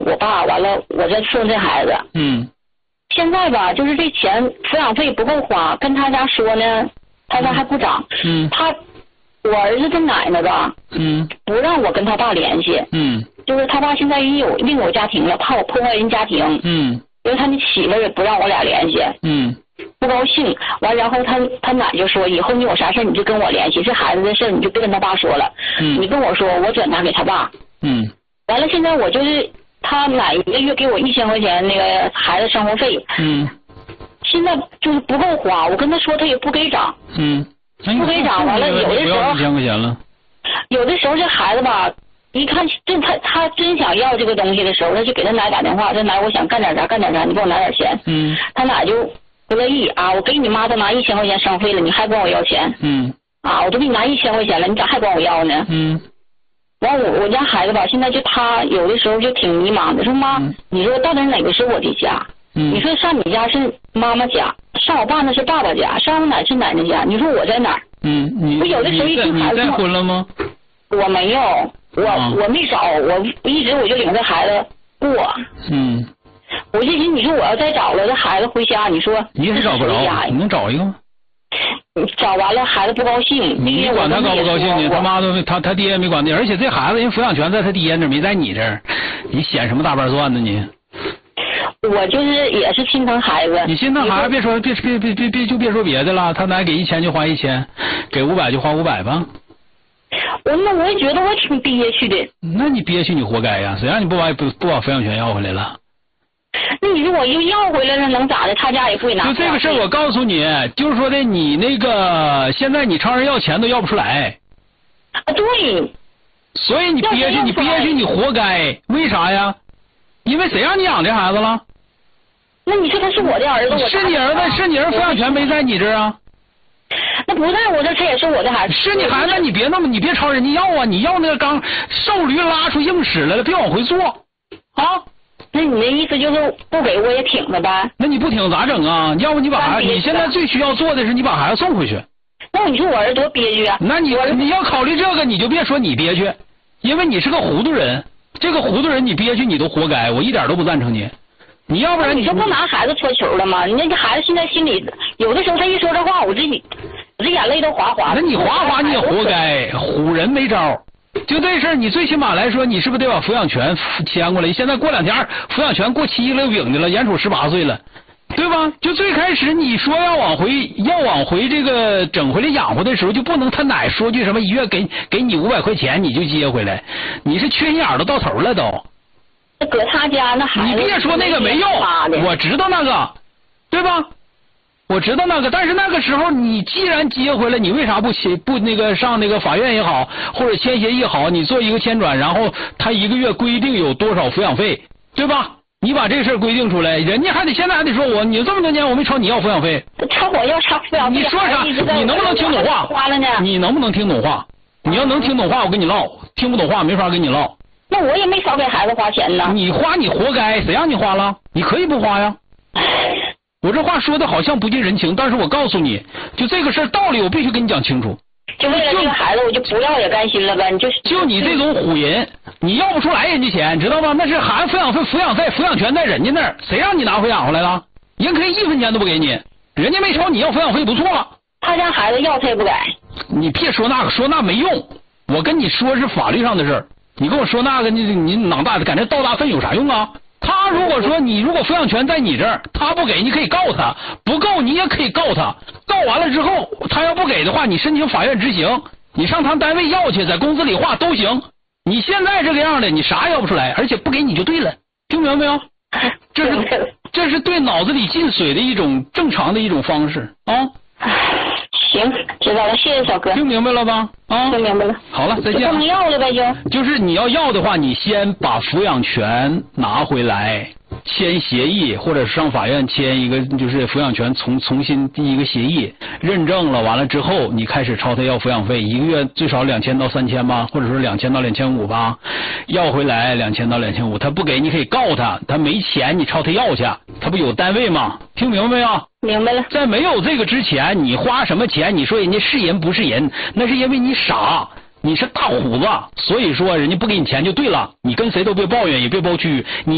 我爸，完了我再送这孩子。现在吧，就是这钱抚养费不够花，跟他家说呢，他家还不涨。我儿子的奶奶吧，不让我跟他爸联系。就是他爸现在另有家庭了，怕我破坏人家庭。因为他那媳妇也不让我俩联系。不高兴，完然后他奶就说，以后你有啥事你就跟我联系，这孩子的事你就别跟他爸说了。你跟我说，我转达给他爸。完了，现在我就是他奶一个月给我1000块钱那个孩子生活费。现在就是不够花，我跟他说他也不给涨。不给涨，完了有的时候 1000块钱了。 有的时候这孩子吧，一看他真想要这个东西的时候，他就给他奶打电话，这奶我想干点啥，你给我拿点钱。他奶就不乐意啊，我给你妈都拿1000块钱生费了，你还管我要钱？我都给你拿1000块钱了，你咋还管我要呢？完我家孩子吧，现在就他有的时候就挺迷茫的，说妈，你说到底哪个是我的家？你说上你家是妈妈家，上我爸那是爸爸家，上我奶是奶奶家，你说我在哪儿？我有的时候一听孩子， 你再婚了吗？ 我没有，我没找，我一直我就领着孩子过。我就寻你说我要再找了，这孩子回家，你说你也是找不着，你能找一个吗？ 找完了孩子不高兴， 你管他高不高兴呢？他妈都他爹也没管你，而且这孩子人抚养权在他爹那儿，没在你这儿，你显什么大瓣蒜呢你？ 我就是也是心疼孩子。 你心疼孩子，别说别的了，他奶给1000就花1000，给500就花500吧。 我也觉得我挺憋屈的。 那你憋屈你活该呀，谁让你不把抚养权要回来了？ 那你说我又要回来了能咋的？他家也不会拿。 就这个事儿，我告诉你，就是说的你那个现在你朝人要钱都要不出来。 对。 所以你憋屈你活该，为啥呀？因为谁让你养这孩子了？ 那你说他是我的儿子， 是你儿子，是你儿子抚养权没在你这儿啊？ 那不在我这，他也是我的孩子。 是你孩子，你别朝人家要啊！你要那个刚受驴拉出硬屎来了，别往回坐啊！ 那你的意思就是不给我也挺了呗？ 那你不挺咋整啊？要不你把孩子，你现在最需要做的是你把孩子送回去。 那你说我儿子多憋屈啊？ 那你要考虑这个，你就别说你憋屈，因为你是个糊涂人。这个糊涂人你憋屈你都活该，我一点都不赞成你。你要不然你说不拿孩子搓球了吗？人家孩子现在心里有的时候他一说这话，我这眼泪都哗哗。 那你哗你也活该，唬人没招。就这事儿，你最起码来说，你是不是得把抚养权签过来？现在过2天抚养权过期了饼的了，眼瞅18岁了，对吧？就最开始你说要往回这个整回来养活的时候，就不能他奶说句什么1月给你500块钱你就接回来，你是缺心眼都到头了都。 搁他家那孩子， 你别说那个没用，我知道那个，对吧？我知道那个，但是那个时候你既然接回来，你为啥不那个上那个法院也好，或者签协议好，你做一个迁转，然后他1个月规定有多少抚养费，对吧？你把这个事儿规定出来，人家现在还得说你这么多年我没朝你要抚养费， 朝我要啥抚养费？ 你说啥？你能不能听懂话？你能不能听懂话？你要能听懂话，我跟你唠；听不懂话，没法跟你唠。 那我也没少给孩子花钱呢。 你花你活该，谁让你花了？你可以不花呀。我这话说的好像不近人情，但是我告诉你，就这个事儿道理我必须跟你讲清楚。 就为了这个孩子，我就不要也甘心了呗。 就你这种唬人，你要不出来人家钱，知道吗？那是孩子抚养权在人家那儿，谁让你拿回养回来了？人可以1分钱都不给你，人家没朝你要抚养费不错了。 他家孩子要他也不改。 你别说那个，说那没用。我跟你说是法律上的事儿，你跟我说那个，你脑大的感觉倒大粪有啥用啊？他如果说你如果抚养权在你这儿，他不给你可以告他，不够你也可以告他，告完了之后他要不给的话，你申请法院执行，你上他单位要去，在公司里划都行。你现在这个样的，你啥要不出来，而且不给你就对了，听明白没有？这是对脑子里进水的一种正常的一种方式啊。 行，知道了，谢谢小哥。 听明白了吧？啊， 听明白了。 好了，再见。 不能要了呗， 就是你要的话，你先把抚养权拿回来，签协议，或者上法院签一个就是抚养权重新第一个协议，认证了，完了之后你开始朝他要抚养费，1个月最少2000到3000吧，或者说2000到2500吧，要回来2000到2500，他不给你可以告他，他没钱你朝他要去，他不有单位吗？听明白没有？ 明白了。 在没有这个之前，你花什么钱？你说人家是人不是人，那是因为你傻，你是大虎子，所以说人家不给你钱就对了。你跟谁都别抱怨，也别包屈，你